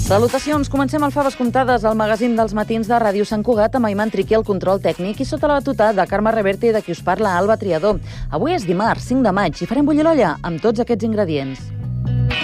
Salutacions, comencem el Faves Comptades, el magazín dels matins de Ràdio Sant Cugat amb Ayman Triqui, el control tècnic, i sota la batuta de Carme Reverte i de qui us parla, Alba Triador. Avui és dimarts, 5 de maig, i farem bullir l'olla amb tots aquests ingredients.